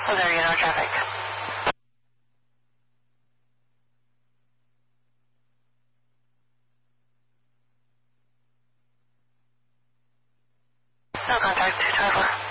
Oh, there you go, traffic. No contact, 224.